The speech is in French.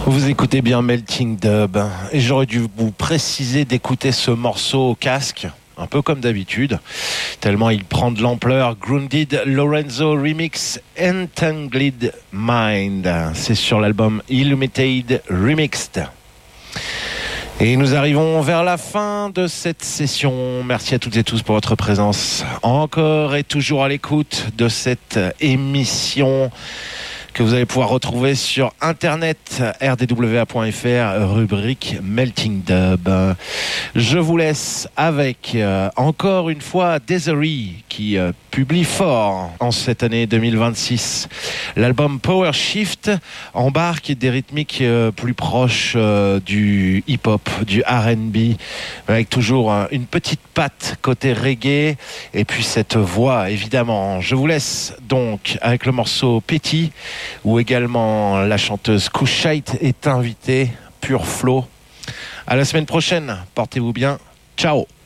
Vous écoutez bien Melting Dub et j'aurais dû vous préciser d'écouter ce morceau au casque, un peu comme d'habitude, tellement il prend de l'ampleur. Grounded Lorenzo Remix Entangled Mind, c'est sur l'album Illuminated Remixed. Et nous arrivons vers la fin de cette session. Merci à toutes et tous pour votre présence encore et toujours à l'écoute de cette émission que vous allez pouvoir retrouver sur internet, rdwa.fr, rubrique Melting Dub. Je vous laisse avec encore une fois Desiree qui publie fort en cette année 2026. L'album Power Shift embarque des rythmiques plus proches du hip-hop, du R&B, avec toujours une petite patte côté reggae et puis cette voix évidemment. Je vous laisse donc avec le morceau Petit, où également la chanteuse Kushite est invitée, pur flow. À la semaine prochaine, portez-vous bien, ciao.